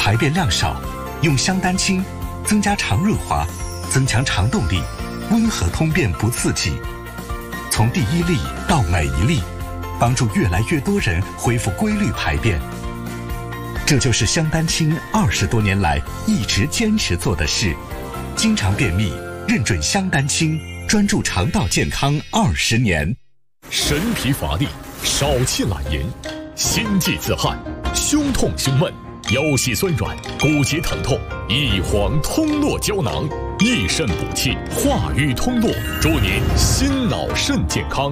排便量少，用香丹清，增加肠润滑，增强肠动力，温和通便不刺激。从第一粒到每一粒，帮助越来越多人恢复规律排便。这就是香丹清20多年来一直坚持做的事。经常便秘，认准香丹清，专注肠道健康20年。 神疲乏力，少气懒言，心悸自汗，胸痛胸闷，腰膝酸软，骨节疼痛，一黄通络胶囊，益肾补气，化瘀通络，祝您心脑肾健康。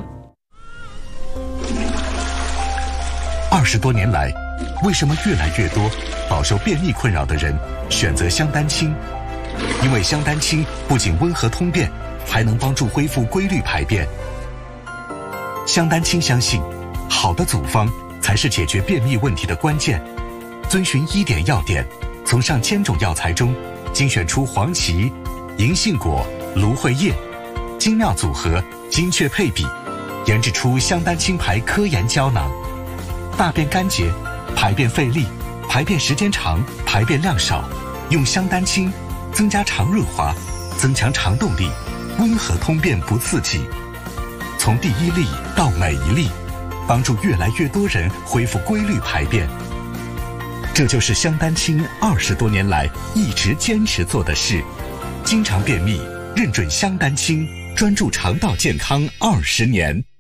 20多年来，为什么越来越多饱受便秘困扰的人选择香丹清？因为香丹清不仅温和通便，还能帮助恢复规律排便。香丹清相信，好的组方才是解决便秘问题的关键。遵循1点要点，从上千种药材中精选出黄芪、银杏果、芦荟叶，精妙组合，精确配比，研制出香丹清牌科研胶囊。大便干结、排便费力、排便时间长、排便量少，用香丹清增加肠润滑，增强肠动力，温和通便不刺激。从第一粒到每一粒，帮助越来越多人恢复规律排便。这就是香丹清20多年来一直坚持做的事。经常便秘，认准香丹清，专注肠道健康20年。